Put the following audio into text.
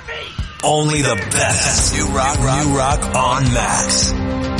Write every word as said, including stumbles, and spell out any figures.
Only the best. New Rock, New Rock on Max.